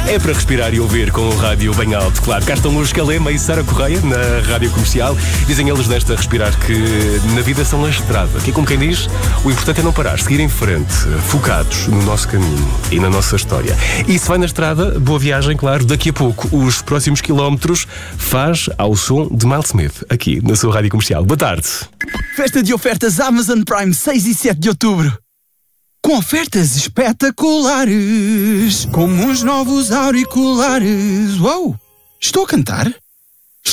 É para respirar e ouvir com o rádio bem alto, claro. Cá estão Luz Calema e Sara Correia na Rádio Comercial. Dizem eles desta respirar que na vida são a estrada. Aqui, como quem diz, o importante é não parar, seguir em frente, focados no nosso caminho e na nossa história. E se vai na estrada, boa viagem, claro. Daqui a pouco, os próximos quilómetros faz ao som de Miles Smith, aqui na sua Rádio Comercial. Boa tarde. Festa de ofertas Amazon Prime 6 e 7 de outubro. Com ofertas espetaculares, como uns novos auriculares. Uau! Estou a cantar?